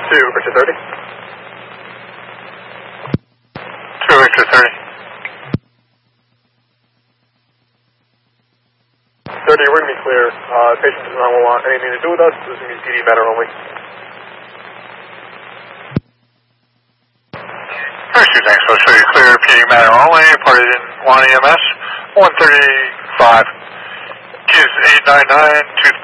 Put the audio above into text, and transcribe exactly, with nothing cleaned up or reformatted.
two, Richard thirty. two, Richard thirty. thirty, we're going to be clear. Uh, patient does not want anything to do with us. This is going to be P D matter only. Rescue, thanks. So, show you clear P D matter only. Party didn't want E M S. one thirty-five. Is eight nine nine two.